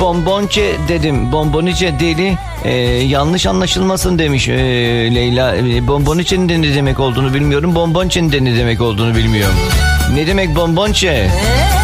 Bonbonçe dedim. Bonboniçe deli. Yanlış anlaşılmasın demiş Leyla. Bonboniçe'nin de ne demek olduğunu bilmiyorum. Bonbonçe'nin de ne demek olduğunu bilmiyorum. Ne demek bonbonçe?